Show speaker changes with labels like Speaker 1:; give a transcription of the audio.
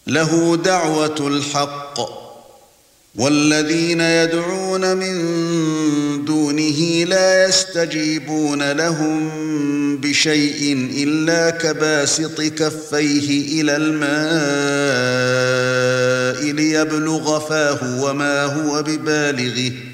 Speaker 1: له دعوة الحق والذين يدعون من دونه لا يستجيبون لهم بشيء إلا كباسط كفيه إلى الماء ليبلغ فاه وما هو ببالغه